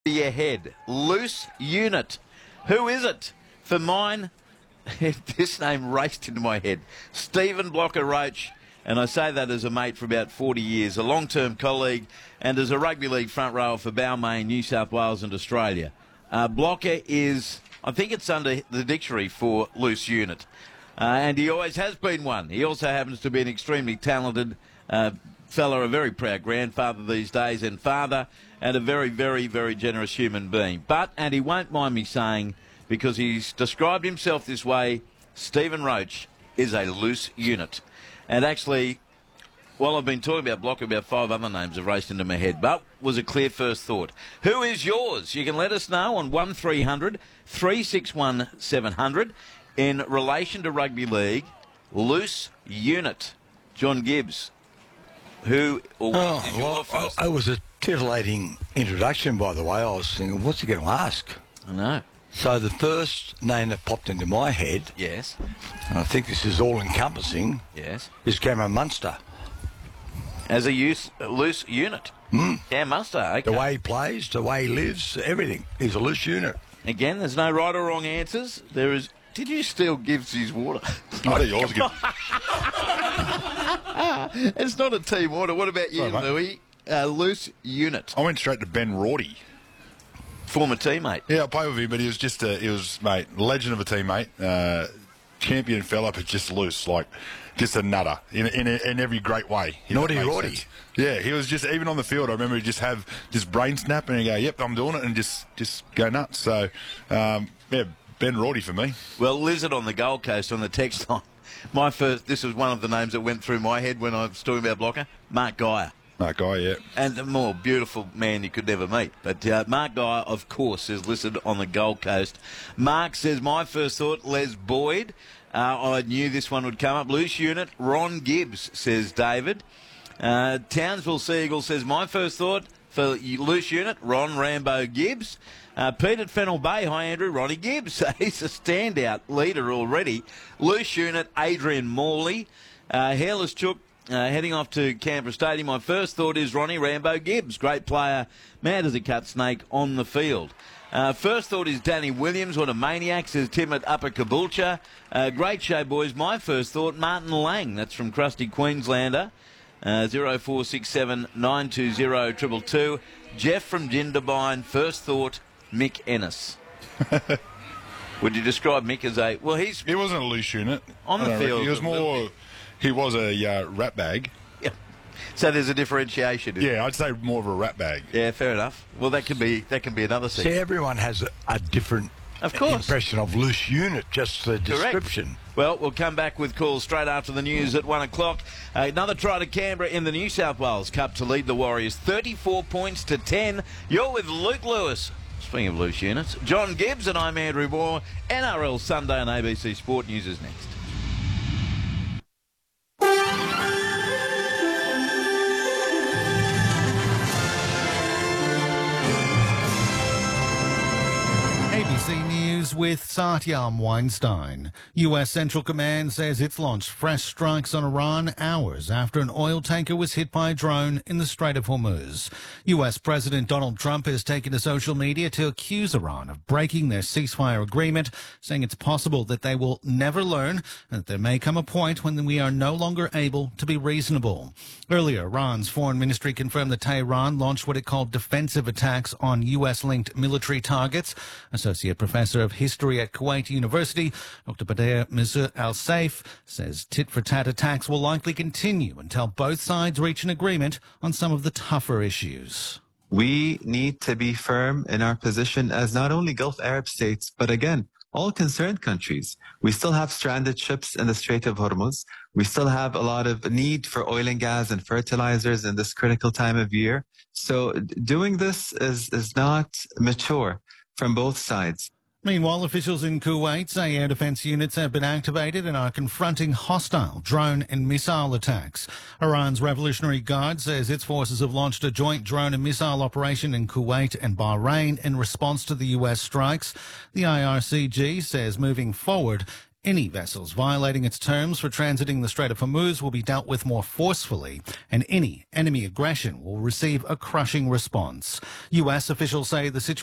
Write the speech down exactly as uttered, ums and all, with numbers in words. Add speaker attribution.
Speaker 1: your head. Loose unit. Who is it? For mine, this name raced into my head. Stephen Blocker Roach. And I say that as a mate for about forty years, a long-term colleague, and as a rugby league front rower for Balmain, New South Wales and Australia. Uh, Blocker is, I think it's under the dictionary for loose unit. Uh, and he always has been one. He also happens to be an extremely talented uh, fella, a very proud grandfather these days and father, and a very, very, very generous human being. But, and he won't mind me saying, because he's described himself this way, Stephen Roach is a loose unit. And actually, while I've been talking about Blocker, about five other names have raced into my head, but was a clear first thought. Who is yours? You can let us know on one three hundred, three six one, seven hundred in relation to rugby league. Loose unit. John Gibbs. Who or
Speaker 2: Oh,
Speaker 1: is your
Speaker 2: well,
Speaker 1: first?
Speaker 2: it was a titillating introduction, by the way. I was thinking, what's he going to ask?
Speaker 1: I know.
Speaker 2: So the first name that popped into my head,
Speaker 1: Yes.
Speaker 2: and I think this is all-encompassing,
Speaker 1: Yes.
Speaker 2: is Cameron Munster.
Speaker 1: As a, use, a loose unit.
Speaker 2: Mm.
Speaker 1: Yeah, Munster. Okay.
Speaker 2: The way he plays, the way he lives, everything. He's a loose unit.
Speaker 1: Again, there's no right or wrong answers. There is. Did you steal Gibbs his water?
Speaker 3: I think yours good.
Speaker 1: It's not a team order. What about you,
Speaker 3: Sorry, mate.
Speaker 1: Louis? Uh, loose unit.
Speaker 3: I went straight to Ben Rorty.
Speaker 1: Former teammate.
Speaker 3: Yeah, I played with him, but he was just a, he was, mate, legend of a teammate. Uh, champion fella, but just loose, like just a nutter in in, in every great way. if
Speaker 2: Naughty
Speaker 3: that makes
Speaker 2: Rorty.
Speaker 3: sense. Yeah, he was just, even on the field, I remember he'd just have just brain snap and he'd go, yep, I'm doing it, and just, just go nuts. So, um, yeah, Ben Rorty for me.
Speaker 1: Well, Lizard on the Gold Coast on the text line. My first. This was one of the names that went through my head when I was talking about Blocker. Mark Geyer.
Speaker 3: That guy, yeah.
Speaker 1: And a more beautiful man you could never meet. But uh, Mark Geyer, of course, is listed on the Gold Coast. Mark says, my first thought, Les Boyd. Uh, I knew this one would come up. Loose unit, Ron Gibbs, says David. Uh, Townsville Seagull says, my first thought for loose unit, Ron Rambo Gibbs. Uh, Pete at Fennell Bay, hi Andrew, Ronnie Gibbs. He's a standout leader already. Loose unit, Adrian Morley. Uh, Hairless Chook. Uh, heading off to Canberra Stadium, my first thought is Ronnie Rambo Gibbs. Great player, mad as a cut snake on the field. Uh, first thought is Danny Williams. What a maniac, says Tim at Upper Caboolture. Uh, great show, boys. My first thought, Martin Lang. That's from Crusty Queenslander. Uh, zero four six seven nine two zero two two two. Jeff from Jindabyne. First thought, Mick Ennis. Would you describe Mick as a... Well, he's...
Speaker 3: He wasn't a loose unit.
Speaker 1: On the
Speaker 3: I don't
Speaker 1: field,
Speaker 3: reckon. He was
Speaker 1: a little
Speaker 3: more... He was a uh, rat bag.
Speaker 1: Yeah. So there's a differentiation. isn't
Speaker 3: Yeah, I'd say more of a rat bag.
Speaker 1: there? Yeah, fair enough. Well, that can be that can be another
Speaker 2: See,
Speaker 1: thing.
Speaker 2: everyone has a, a different
Speaker 1: Of course.
Speaker 2: impression of loose unit, just the description.
Speaker 1: Well, we'll come back with calls straight after the news at one o'clock. Uh, another try to Canberra in the New South Wales Cup to lead the Warriors thirty-four points to ten. You're with Luke Lewis. Speaking of loose units, John Gibbs and I'm Andrew Moore. N R L Sunday on A B C Sport News is next.
Speaker 4: A B C News with Satyam Weinstein. U S Central Command says it's launched fresh strikes on Iran hours after an oil tanker was hit by a drone in the Strait of Hormuz. U S President Donald Trump has taken to social media to accuse Iran of breaking their ceasefire agreement, saying it's possible that they will never learn and that there may come a point when we are no longer able to be reasonable. Earlier, Iran's foreign ministry confirmed that Tehran launched what it called defensive attacks on U S-linked military targets. Associate Professor of History at Kuwait University, Doctor Badr Mirza Al Saif, says tit-for-tat attacks will likely continue until both sides reach an agreement on some of the tougher issues.
Speaker 5: We need to be firm in our position as not only Gulf Arab states, but again, all concerned countries. We still have stranded ships in the Strait of Hormuz. We still have a lot of need for oil and gas and fertilizers in this critical time of year. So doing this is, is not mature from both sides.
Speaker 4: Meanwhile, officials in Kuwait say air defense units have been activated and are confronting hostile drone and missile attacks. Iran's Revolutionary Guard says its forces have launched a joint drone and missile operation in Kuwait and Bahrain in response to the U S strikes. The I R C G says moving forward, Any vessels violating its terms for transiting the Strait of Hormuz will be dealt with more forcefully, and any enemy aggression will receive a crushing response. U S officials say the situation